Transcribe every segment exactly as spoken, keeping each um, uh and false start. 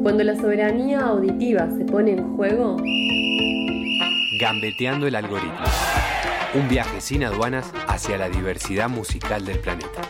Cuando la soberanía auditiva se pone en juego... Gambeteando el algoritmo. Un viaje sin aduanas hacia la diversidad musical del planeta.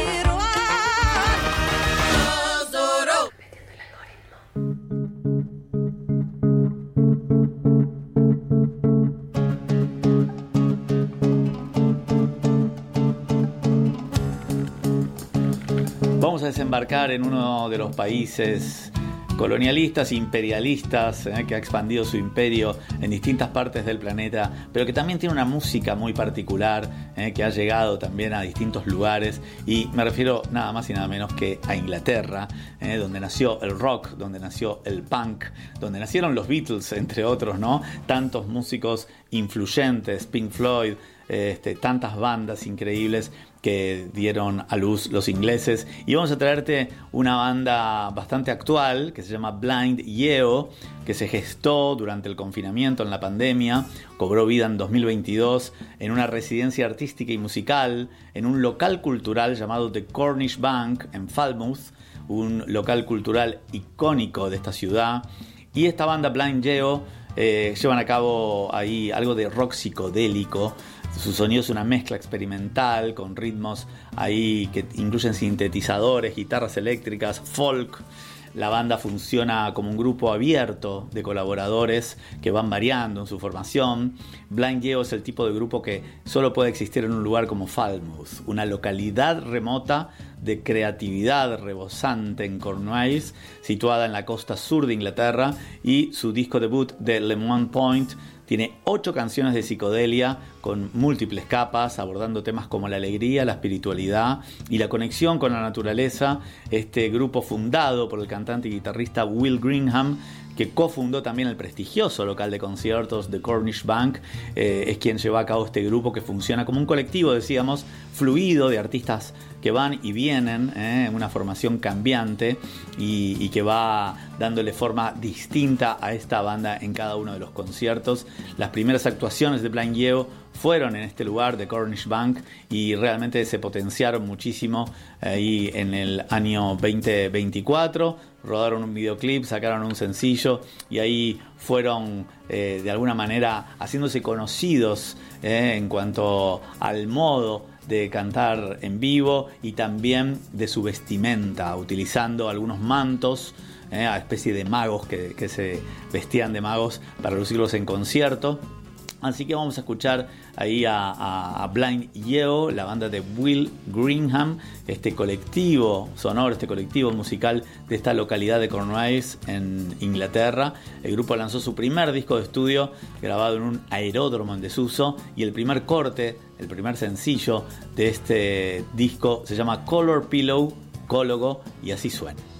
Vamos a desembarcar en uno de los países colonialistas, imperialistas, eh, que ha expandido su imperio en distintas partes del planeta, pero que también tiene una música muy particular, eh, que ha llegado también a distintos lugares, y me refiero nada más y nada menos que a Inglaterra, eh, donde nació el rock, donde nació el punk, donde nacieron los Beatles, entre otros, ¿no? Tantos músicos influyentes, Pink Floyd, este, tantas bandas increíbles que dieron a luz los ingleses. Y vamos a traerte una banda bastante actual que se llama Blind Yeo, que se gestó durante el confinamiento en la pandemia, cobró vida en dos mil veintidós en una residencia artística y musical en un local cultural llamado The Cornish Bank en Falmouth, un local cultural icónico de esta ciudad. Y esta banda Blind Yeo eh, llevan a cabo ahí algo de rock psicodélico. Su sonido es una mezcla experimental con ritmos ahí que incluyen sintetizadores, guitarras eléctricas, folk. La banda funciona como un grupo abierto de colaboradores que van variando en su formación. Blind Yeo es el tipo de grupo que solo puede existir en un lugar como Falmouth, una localidad remota de creatividad rebosante en Cornwalls, situada en la costa sur de Inglaterra, y su disco debut de Le Moine Point tiene ocho canciones de psicodelia con múltiples capas, abordando temas como la alegría, la espiritualidad y la conexión con la naturaleza. Este grupo, fundado por el cantante y guitarrista Will Greenham, que cofundó también el prestigioso local de conciertos The Cornish Bank, eh, es quien lleva a cabo este grupo que funciona como un colectivo, decíamos, fluido de artistas que van y vienen, eh, en una formación cambiante y, y que va dándole forma distinta a esta banda en cada uno de los conciertos. Las primeras actuaciones de Blind Yeo fueron en este lugar de Cornish Bank y realmente se potenciaron muchísimo ahí en el año veinte veinticuatro. Rodaron un videoclip, sacaron un sencillo y ahí fueron eh, de alguna manera haciéndose conocidos eh, en cuanto al modo de cantar en vivo y también de su vestimenta, utilizando algunos mantos, eh, a especie de magos que, que se vestían de magos para lucirlos en concierto. Así que vamos a escuchar ahí a, a, a Blind Yeo, la banda de Will Greenham, este colectivo sonoro, este colectivo musical de esta localidad de Cornwalls en Inglaterra. El grupo lanzó su primer disco de estudio grabado en un aeródromo en desuso, y el primer corte, el primer sencillo de este disco se llama Color Pillow, Cólogo, y así suena.